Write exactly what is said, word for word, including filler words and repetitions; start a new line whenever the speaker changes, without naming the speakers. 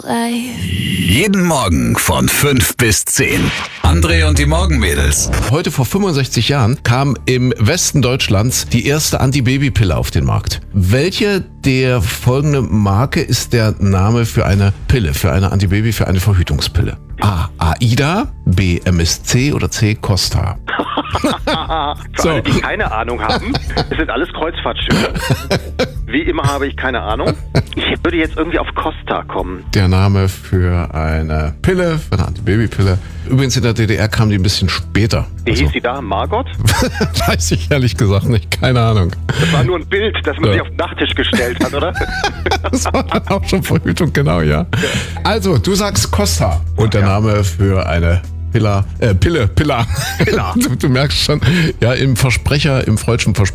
life.
Jeden Morgen von fünf bis zehn. André und die Morgenmädels.
Heute vor fünfundsechzig Jahren kam im Westen Deutschlands die erste Antibabypille auf den Markt. Welche der folgenden Marke ist der Name für eine Pille, für eine Antibaby, für eine Verhütungspille? A. AIDA, B. M S C oder C. Costa?
Für
So.
alle, die keine Ahnung haben, es sind alles Kreuzfahrtschiffe. Wie immer habe ich keine Ahnung. Ich würde jetzt irgendwie auf Costa kommen.
Der Name für eine Pille, für eine Antibabypille. Übrigens in der D D R kam die ein bisschen später.
Wie
Also,
hieß sie da? Margot?
weiß ich ehrlich gesagt nicht, keine Ahnung.
Das war nur ein Bild, das man
Ja.
sich auf den Nachttisch gestellt hat, oder?
Das war dann auch schon Verhütung, genau, ja. Also, du sagst Costa und der Name für eine Pilla, äh, Pille, Pilla.
Pilla.
Du, du merkst schon, ja, im Versprecher, im freudschen Versprecher